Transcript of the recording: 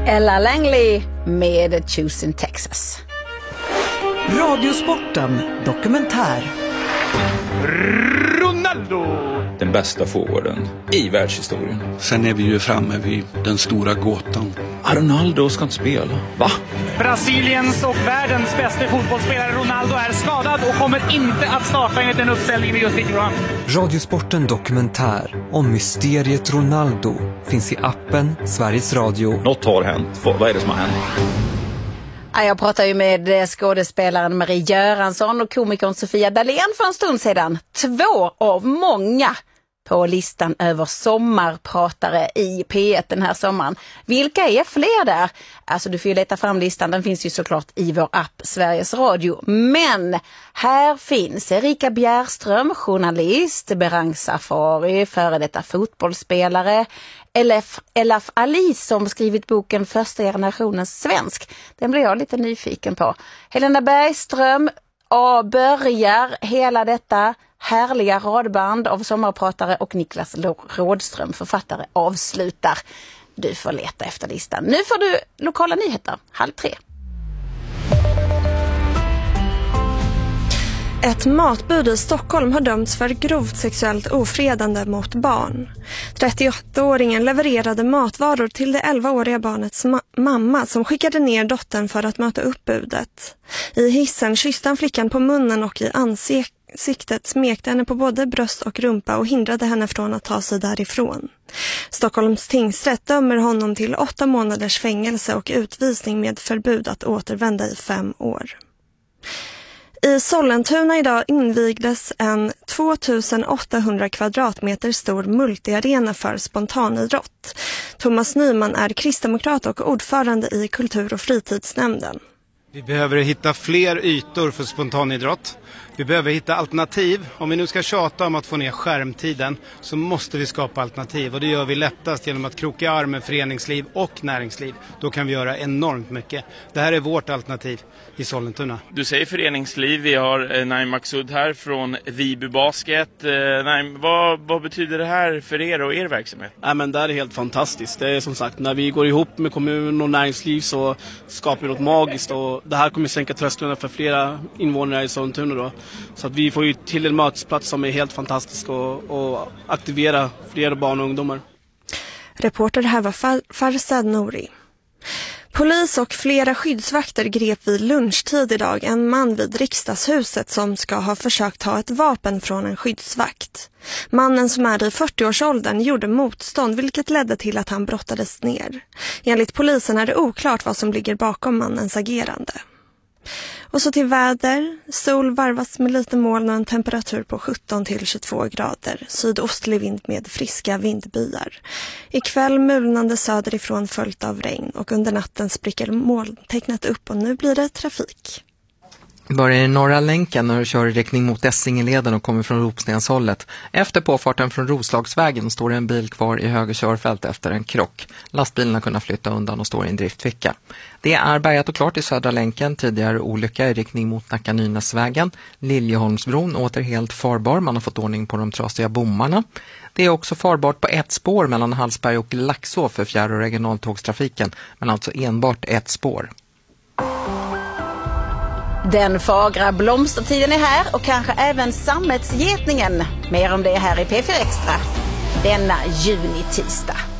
Ella Langley med Choosing Texas. Radiosporten dokumentär. Ronaldo! Den bästa forwarden i världshistorien. Sen är vi ju framme vid den stora gåtan. Ronaldo ska inte spela. Va? Brasiliens och världens bästa fotbollsspelare Ronaldo är skadad och kommer inte att starta enligt den uppställningen vi just fick fram. Radiosporten dokumentär om mysteriet Ronaldo finns i appen Sveriges Radio. Något har hänt. Vad är det som har hänt? Jag pratade ju med skådespelaren Marie Göransson och komikern Sofia Dalén för en stund sedan. 2 av många på listan över sommarpratare i P1 den här sommaren. Vilka är fler där? Alltså du får ju leta fram listan, den finns ju såklart i vår app Sveriges Radio. Men här finns Erika Bjärström, journalist, Berang Safari, före detta fotbollsspelare, Elaf Ali som skrivit boken Första generationens svensk. Den blir jag lite nyfiken på. Helena Bergström börjar hela detta härliga radband av sommarpratare och Niklas Rådström, författare, avslutar. Du får leta efter listan. Nu får du lokala nyheter, 2:30. Ett matbud i Stockholm har dömts för grovt sexuellt ofredande mot barn. 38-åringen levererade matvaror till det 11-åriga barnets mamma som skickade ner dottern för att möta upp budet. I hissen kysste han flickan på munnen och i ansiktet, smekte henne på både bröst och rumpa och hindrade henne från att ta sig därifrån. Stockholms tingsrätt dömer honom till 8 månaders fängelse och utvisning med förbud att återvända i 5 år. I Sollentuna idag invigdes en 2800 kvadratmeter stor multiarena för spontanidrott. Thomas Nyman är kristdemokrat och ordförande i kultur- och fritidsnämnden. Vi behöver hitta fler ytor för spontanidrott. Vi behöver hitta alternativ. Om vi nu ska tjata om att få ner skärmtiden så måste vi skapa alternativ. Och det gör vi lättast genom att kroka arm med föreningsliv och näringsliv. Då kan vi göra enormt mycket. Det här är vårt alternativ i Sollentuna. Du säger föreningsliv. Vi har Naim Maksud här från Viby Basket. Naim, vad betyder det här för er och er verksamhet? Men det är helt fantastiskt. Det är som sagt, när vi går ihop med kommun och näringsliv så skapar vi något magiskt. Och det här kommer sänka trösklarna för flera invånare i Sollentuna då. Så att vi får ju till en mötesplats som är helt fantastisk och aktivera fler barn och ungdomar. Reporter här var Farsad Nouri. Polis och flera skyddsvakter grep vid lunchtid idag en man vid riksdagshuset som ska ha försökt ta ett vapen från en skyddsvakt. Mannen som är i 40-årsåldern gjorde motstånd vilket ledde till att han brottades ner. Enligt polisen är det oklart vad som ligger bakom mannens agerande. Och så till väder. Sol varvas med lite moln och en temperatur på 17 till 22 grader. Sydostlig vind med friska vindbyar. Ikväll mulnande söderifrån följt av regn och under natten spricker molntecknet upp och nu blir det trafik. Börjar i norra länken när du kör i riktning mot Essingeleden och kommer från Ropstenshållet. Efter påfarten från Roslagsvägen står en bil kvar i höger körfält efter en krock. Lastbilen har kunnat flytta undan och står i en driftficka. Det är bärgat och klart i södra länken. Tidigare olycka i riktning mot Nacka-Nynäsvägen. Liljeholmsbron åter helt farbar. Man har fått ordning på de trasiga bommarna. Det är också farbart på ett spår mellan Hallsberg och Laxå för fjärr- och regionaltågstrafiken. Men alltså enbart ett spår. Den fagra blomstertiden är här och kanske även sammetsgetningen. Mer om det här i P4 Extra denna juni-tisdag.